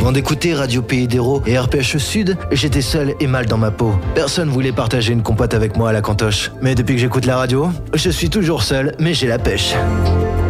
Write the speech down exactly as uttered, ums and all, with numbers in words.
Avant d'écouter Radio Pays d'Hérault et R P H Sud, j'étais seul et mal dans ma peau. Personne voulait partager une compote avec moi à la cantoche. Mais depuis que j'écoute la radio, je suis toujours seul, mais j'ai la pêche.